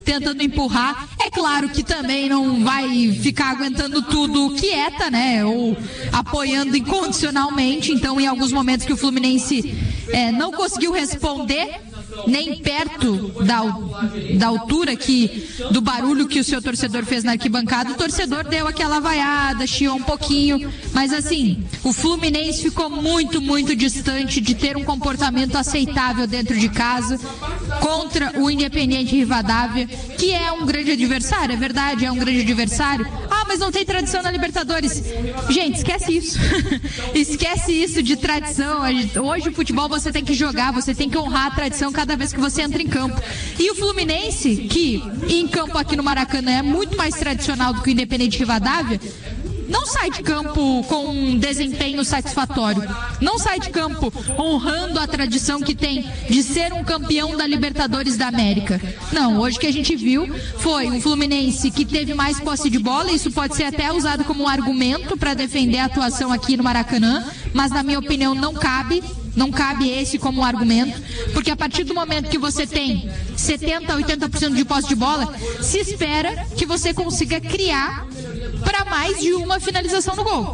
tentando empurrar. É claro que também não vai ficar aguentando tudo quieta, né? Ou apoiando incondicionalmente. Então, em alguns momentos que o Fluminense não conseguiu responder, nem perto da altura do barulho que o seu torcedor fez na arquibancada, o torcedor deu aquela vaiada, chiou um pouquinho, mas assim, o Fluminense ficou muito, muito distante de ter um comportamento aceitável dentro de casa contra o Independiente Rivadavia, que é um grande adversário, é verdade, é um grande adversário. Ah, mas não tem tradição na Libertadores. Gente, esquece isso. Esquece isso de tradição. Hoje o futebol você tem que jogar, você tem que honrar a tradição cada vez que você entra em campo. E o Fluminense, que em campo aqui no Maracanã é muito mais tradicional do que o Independiente Rivadavia, não sai de campo com um desempenho satisfatório. Não sai de campo honrando a tradição que tem de ser um campeão da Libertadores da América. Não, hoje que a gente viu foi um Fluminense que teve mais posse de bola. Isso pode ser até usado como um argumento para defender a atuação aqui no Maracanã, mas na minha opinião não cabe. Não cabe esse como um argumento, porque a partir do momento que você tem 70%, 80% de posse de bola, se espera que você consiga criar para mais de uma finalização no gol.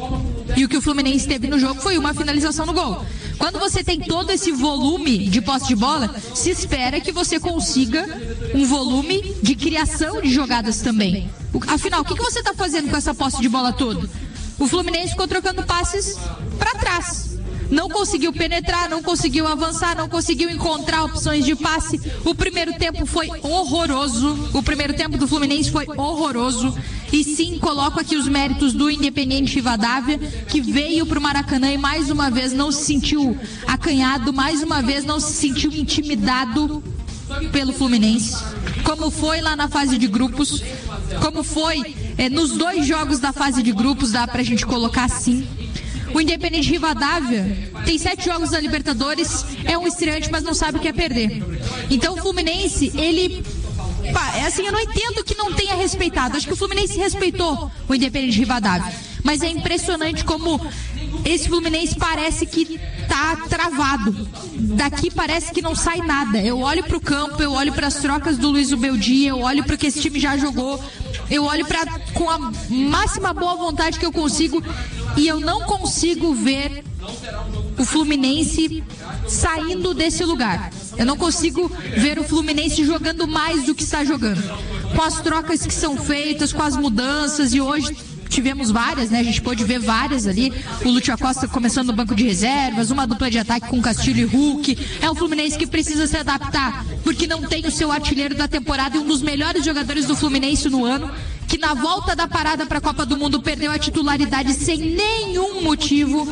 E o que o Fluminense teve no jogo foi uma finalização no gol. Quando você tem todo esse volume de posse de bola, se espera que você consiga um volume de criação de jogadas também. Afinal, o que você está fazendo com essa posse de bola toda? O Fluminense ficou trocando passes para trás. Não conseguiu penetrar, não conseguiu avançar, não conseguiu encontrar opções de passe. O primeiro tempo foi horroroso. O primeiro tempo do Fluminense foi horroroso. E sim, coloco aqui os méritos do Independiente Rivadavia, que veio para o Maracanã e mais uma vez não se sentiu acanhado, mais uma vez não se sentiu intimidado pelo Fluminense, como foi lá na fase de grupos, como foi nos 2 jogos da fase de grupos, dá pra gente colocar assim. O Independiente Rivadavia tem 7 jogos da Libertadores, é um estreante, mas não sabe o que é perder. Então o Fluminense, ele... assim, eu não entendo que não tenha respeitado. Acho que o Fluminense respeitou o Independiente Rivadavia. Mas é impressionante como esse Fluminense parece que tá travado. Daqui parece que não sai nada. Eu olho pro campo, eu olho para as trocas do Luiz Ubeldi, eu olho para o que esse time já jogou, eu olho com a máxima boa vontade que eu consigo e eu não consigo ver o Fluminense saindo desse lugar. Eu não consigo ver o Fluminense jogando mais do que está jogando. Com as trocas que são feitas, com as mudanças, e hoje tivemos várias, né? A gente pôde ver várias ali. O Lúcio Acosta começando no banco de reservas, uma dupla de ataque com Castilho e Hulk. É um Fluminense que precisa se adaptar, porque não tem o seu artilheiro da temporada e um dos melhores jogadores do Fluminense no ano, que na volta da parada para a Copa do Mundo perdeu a titularidade sem nenhum motivo,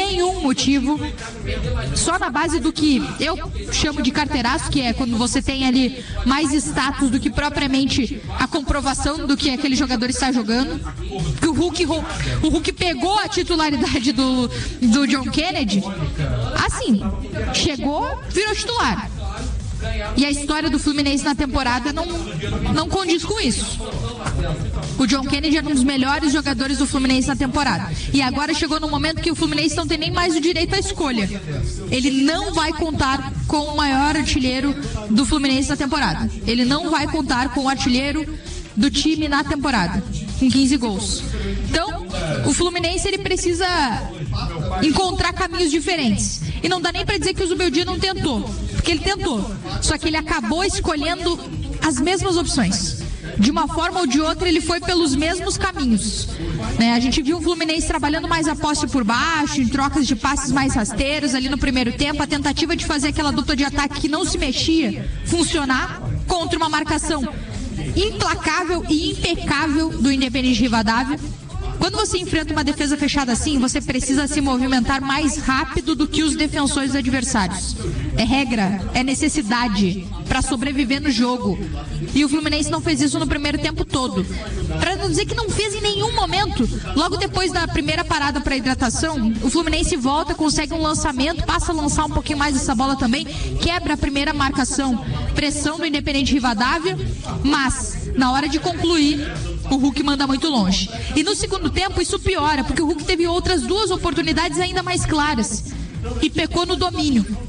só na base do que eu chamo de carteiraço, que é quando você tem ali mais status do que propriamente a comprovação do que aquele jogador está jogando. Que o Hulk pegou a titularidade do John Kennedy, assim, chegou, virou titular. E a história do Fluminense na temporada não condiz com isso. O John Kennedy era um dos melhores jogadores do Fluminense na temporada. E agora chegou no momento que o Fluminense não tem nem mais o direito à escolha. Ele não vai contar com o maior artilheiro do Fluminense na temporada. Ele não vai contar com o artilheiro do time na temporada, com 15 gols. Então, o Fluminense ele precisa encontrar caminhos diferentes. E não dá nem para dizer que o Zubeldia não tentou, porque ele tentou. Só que ele acabou escolhendo as mesmas opções. De uma forma ou de outra, ele foi pelos mesmos caminhos, né? A gente viu o Fluminense trabalhando mais a posse por baixo, em trocas de passes mais rasteiros ali no primeiro tempo, a tentativa de fazer aquela dupla de ataque que não se mexia funcionar contra uma marcação implacável e impecável do Independiente Rivadavia. Quando você enfrenta uma defesa fechada assim, você precisa se movimentar mais rápido do que os defensores adversários. É regra, é necessidade para sobreviver no jogo. E o Fluminense não fez isso no primeiro tempo todo. Para não dizer que não fez em nenhum momento. Logo depois da primeira parada para hidratação, o Fluminense volta, consegue um lançamento, passa a lançar um pouquinho mais essa bola também, quebra a primeira marcação, pressão do Independiente Rivadavia, mas na hora de concluir, o Hulk manda muito longe. E no segundo tempo isso piora, porque o Hulk teve outras 2 oportunidades ainda mais claras e pecou no domínio.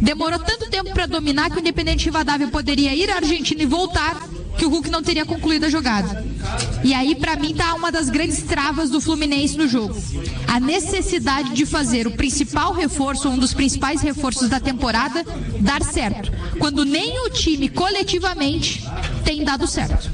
demorou tanto tempo para dominar que o Independente Rivadavia poderia ir à Argentina e voltar, que o Hulk não teria concluído a jogada. E aí, para mim, tá uma das grandes travas do Fluminense no jogo. A necessidade de fazer o principal reforço, um dos principais reforços da temporada, dar certo. Quando nem o time coletivamente tem dado certo.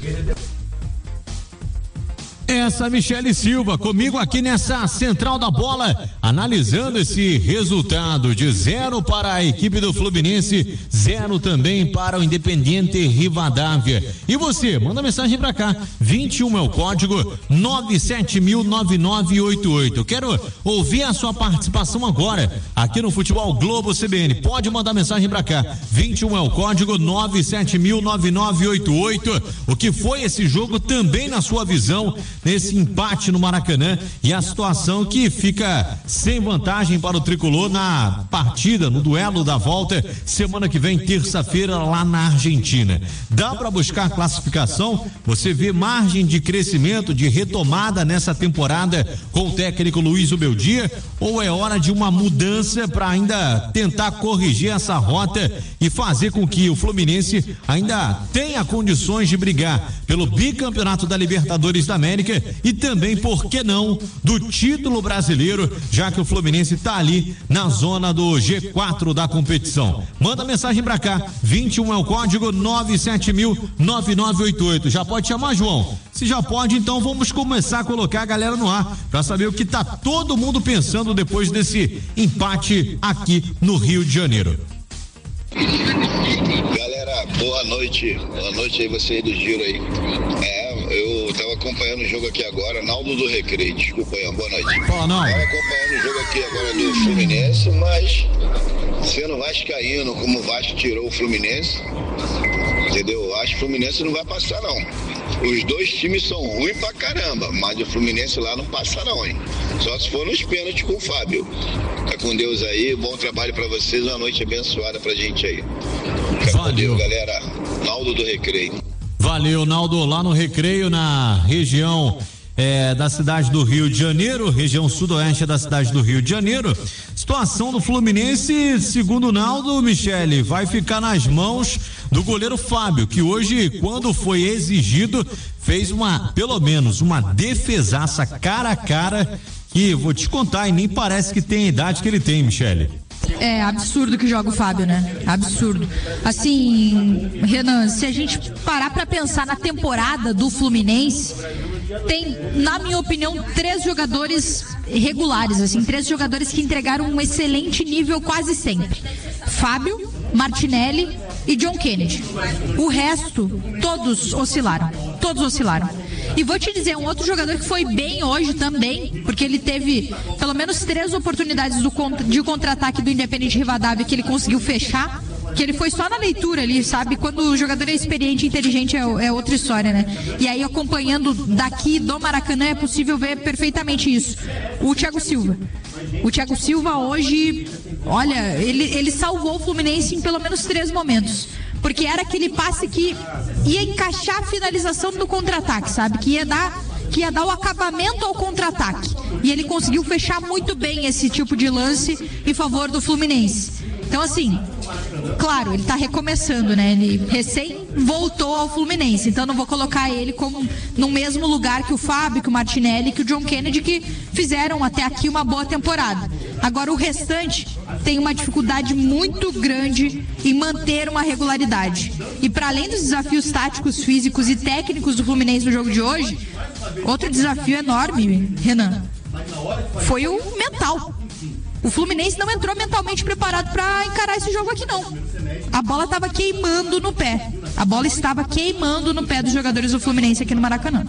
Essa Michele Silva comigo aqui nessa Central da Bola, analisando esse resultado de 0 para a equipe do Fluminense, 0 também para o Independiente Rivadavia. E você, manda mensagem pra cá, 21 é o código 970009988. Eu quero ouvir a sua participação agora, aqui no Futebol Globo CBN. Pode mandar mensagem pra cá, 21 é o código 970009988. O que foi esse jogo também na sua visão, nesse empate no Maracanã, e a situação que fica sem vantagem para o tricolor na partida, no duelo da volta, semana que vem, terça-feira, lá na Argentina. Dá para buscar classificação? Você vê margem de crescimento, de retomada nessa temporada com o técnico Luiz Ubeldia, ou é hora de uma mudança para ainda tentar corrigir essa rota e fazer com que o Fluminense ainda tenha condições de brigar pelo bicampeonato da Libertadores da América e também, por que não, do título brasileiro, já que o Fluminense está ali na zona do G4 da competição? Manda mensagem pra cá, 21 é o código 970009988. Já pode chamar, João? Se já pode, então vamos começar a colocar a galera no ar para saber o que tá todo mundo pensando depois desse empate aqui no Rio de Janeiro. Galera, boa noite aí, vocês do Giro aí. Eu tava acompanhando o jogo aqui agora, Naldo do Recreio, desculpa aí, boa noite. Fala, não. Tava acompanhando o jogo aqui agora do Fluminense, mas sendo vascaíno, como o Vasco tirou o Fluminense, entendeu? Eu acho que o Fluminense não vai passar não. Os dois times são ruins pra caramba, mas o Fluminense lá não passa não, hein? Só se for nos pênaltis com o Fábio. Tá com Deus aí, bom trabalho pra vocês, uma noite abençoada pra gente aí. Valeu, galera. Naldo do Recreio. Valeu, Naldo, lá no Recreio, na região da cidade do Rio de Janeiro, região sudoeste da cidade do Rio de Janeiro. Situação do Fluminense, segundo o Naldo, Michele, vai ficar nas mãos do goleiro Fábio, que hoje, quando foi exigido, fez pelo menos uma defesaça cara a cara, que vou te contar, e nem parece que tem a idade que ele tem, Michele. É absurdo que joga o Fábio, né? Absurdo. Assim, Renan, se a gente parar pra pensar na temporada do Fluminense, tem, na minha opinião, 3 jogadores regulares, assim, 3 jogadores que entregaram um excelente nível quase sempre. Fábio, Martinelli e John Kennedy. O resto, todos oscilaram. E vou te dizer, um outro jogador que foi bem hoje também, porque ele teve pelo menos 3 oportunidades de contra-ataque do Independente Rivadavia que ele conseguiu fechar, que ele foi só na leitura ali, sabe? Quando o jogador é experiente e inteligente é outra história, né? E aí, acompanhando daqui do Maracanã, é possível ver perfeitamente isso. O Thiago Silva hoje, olha, ele salvou o Fluminense em pelo menos 3 momentos. Porque era aquele passe que ia encaixar a finalização do contra-ataque, sabe? Que ia dar o acabamento ao contra-ataque. E ele conseguiu fechar muito bem esse tipo de lance em favor do Fluminense. Então, assim, claro, ele tá recomeçando, né? Ele recém voltou ao Fluminense, então não vou colocar ele como no mesmo lugar que o Fábio, que o Martinelli, que o John Kennedy, que fizeram até aqui uma boa temporada. Agora, o restante tem uma dificuldade muito grande em manter uma regularidade. E para além dos desafios táticos, físicos e técnicos do Fluminense no jogo de hoje, outro desafio enorme, Renan, foi o mental. O Fluminense não entrou mentalmente preparado para encarar esse jogo aqui, não. A bola estava queimando no pé. A bola estava queimando no pé dos jogadores do Fluminense aqui no Maracanã.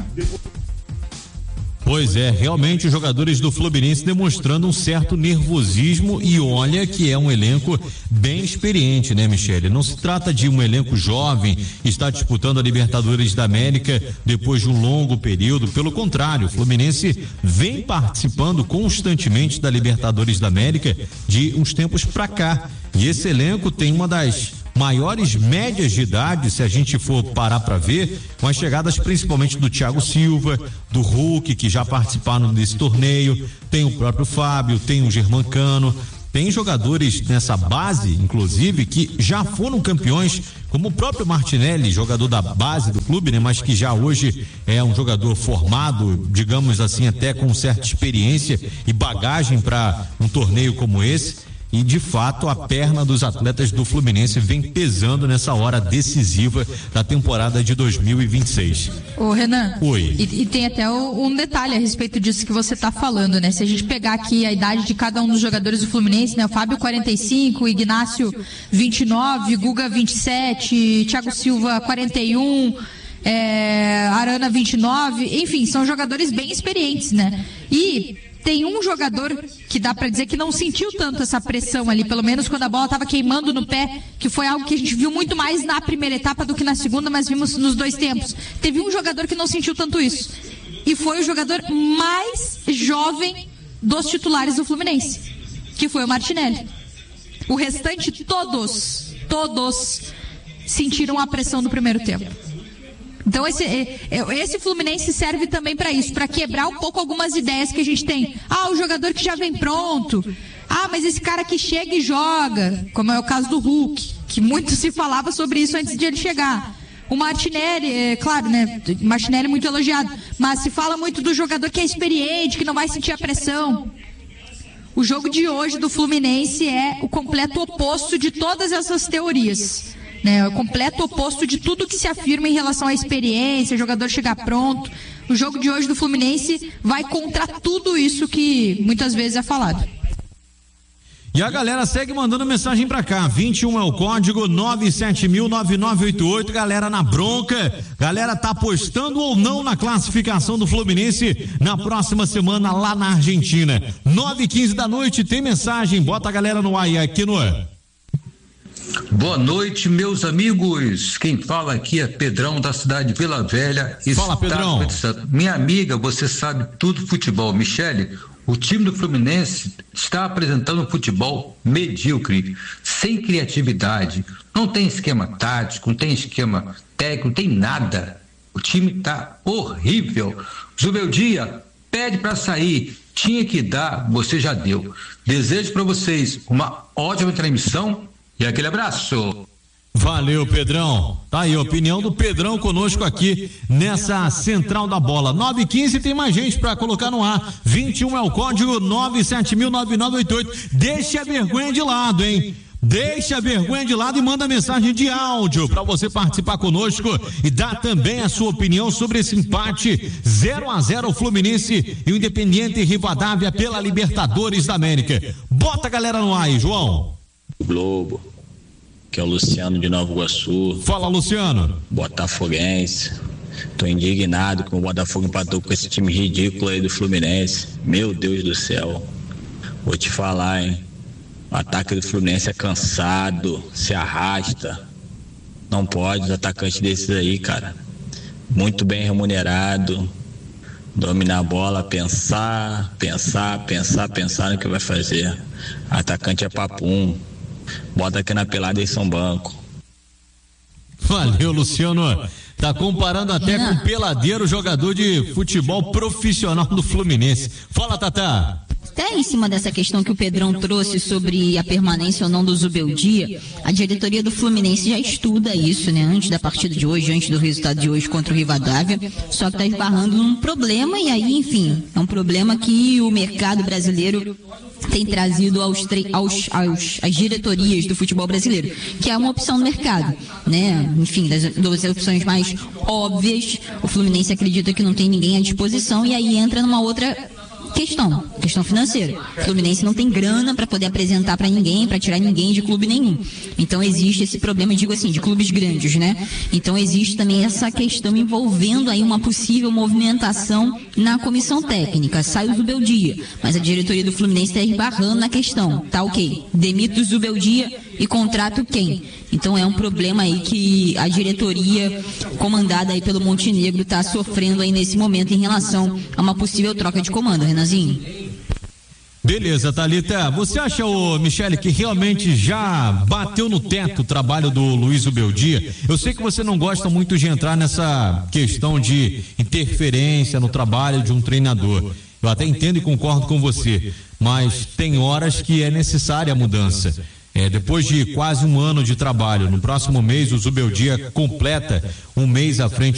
Pois é, realmente os jogadores do Fluminense demonstrando um certo nervosismo, e olha que é um elenco bem experiente, né, Michele? Não se trata de um elenco jovem que está disputando a Libertadores da América depois de um longo período. Pelo contrário, o Fluminense vem participando constantemente da Libertadores da América de uns tempos pra cá. E esse elenco tem uma das maiores médias de idade, se a gente for parar para ver, com as chegadas principalmente do Thiago Silva, do Hulk, que já participaram desse torneio, tem o próprio Fábio, tem o Germancano, tem jogadores nessa base, inclusive, que já foram campeões, como o próprio Martinelli, jogador da base do clube, né? Mas que já hoje é um jogador formado, digamos assim, até com certa experiência e bagagem para um torneio como esse. E de fato a perna dos atletas do Fluminense vem pesando nessa hora decisiva da temporada de 2026. Ô Renan, oi. E tem até um detalhe a respeito disso que você está falando, né? Se a gente pegar aqui a idade de cada um dos jogadores do Fluminense, né? O Fábio 45, Ignácio 29, Guga 27, Thiago Silva 41, Arana 29, enfim, são jogadores bem experientes, né? E tem um jogador que dá pra dizer que não sentiu tanto essa pressão ali, pelo menos quando a bola tava queimando no pé, que foi algo que a gente viu muito mais na primeira etapa do que na segunda, mas vimos nos dois tempos. Teve um jogador que não sentiu tanto isso, e foi o jogador mais jovem dos titulares do Fluminense, que foi o Martinelli. O restante, todos sentiram a pressão do primeiro tempo. Então esse Fluminense serve também para isso, para quebrar um pouco algumas ideias que a gente tem. O jogador que já vem pronto. Mas esse cara que chega e joga, como é o caso do Hulk, que muito se falava sobre isso antes de ele chegar. O Martinelli, claro, né? O Martinelli é muito elogiado, mas se fala muito do jogador que é experiente, que não vai sentir a pressão. O jogo de hoje do Fluminense é o completo oposto de todas essas teorias. É o completo oposto de tudo que se afirma em relação à experiência, jogador chegar pronto. O jogo de hoje do Fluminense vai contra tudo isso que muitas vezes é falado. E a galera segue mandando mensagem pra cá, 21 é o código, 970009988, galera na bronca, galera tá apostando ou não na classificação do Fluminense na próxima semana lá na Argentina. 9h15 da noite, tem mensagem, bota a galera no ar aqui no ar. Boa noite, meus amigos. Quem fala aqui é Pedrão, da cidade de Vila Velha. Fala, Pedrão. Minha amiga, você sabe tudo futebol. Michele, o time do Fluminense está apresentando um futebol medíocre, sem criatividade. Não tem esquema tático, não tem esquema técnico, não tem nada. O time está horrível. Zubeldia, pede para sair. Tinha que dar, você já deu. Desejo para vocês uma ótima transmissão. E aquele abraço. Valeu, Pedrão. Tá aí a opinião do Pedrão conosco aqui nessa Central da Bola. 9h15 tem mais gente pra colocar no ar. 21 é o código, 970009988. Deixa a vergonha de lado, hein? Deixa a vergonha de lado e manda mensagem de áudio para você participar conosco e dar também a sua opinião sobre esse empate 0-0 Fluminense e o Independiente Rivadavia pela Libertadores da América. Bota a galera no ar aí, João. Globo, que é o Luciano de Nova Iguaçu. Fala, Luciano. Botafoguense. Tô indignado que o Botafogo empatou com esse time ridículo aí do Fluminense. Meu Deus do céu. Vou te falar, hein? O ataque do Fluminense é cansado, se arrasta. Não pode, os atacantes desses aí, cara. Muito bem remunerado. Dominar a bola, pensar no que vai fazer. Atacante é papum. Bota aqui na pelada e São Banco. Valeu, Luciano. Tá comparando até com o peladeiro, jogador de futebol profissional do Fluminense. Fala, Tatá. Até em cima dessa questão que o Pedrão trouxe sobre a permanência ou não do Zubeldia, a diretoria do Fluminense já estuda isso, né? Antes da partida de hoje, antes do resultado de hoje contra o Rivadavia, só que tá esbarrando num problema e aí, enfim, é um problema que o mercado brasileiro tem trazido às diretorias do futebol brasileiro, que é uma opção do mercado, né? Enfim, das opções mais óbvias, o Fluminense acredita que não tem ninguém à disposição e aí entra numa outra questão financeira. O Fluminense não tem grana para poder apresentar para ninguém, para tirar ninguém de clube nenhum. Então existe esse problema, digo assim, de clubes grandes, né? Então existe também essa questão envolvendo aí uma possível movimentação na comissão técnica. Sai o Zubeldia, mas a diretoria do Fluminense está esbarrando na questão. Tá ok, demite o Zubeldia e contrato quem? Então é um problema aí que a diretoria comandada aí pelo Montenegro está sofrendo aí nesse momento em relação a uma possível troca de comando, Renanzinho. Beleza, Thalita. Você acha, Michele, que realmente já bateu no teto o trabalho do Luiz Zubeldia? Eu sei que você não gosta muito de entrar nessa questão de interferência no trabalho de um treinador. Eu até entendo e concordo com você. mas tem horas que é necessária a mudança. Depois de quase um ano de trabalho, no próximo mês o Zubeldia completa um mês à frente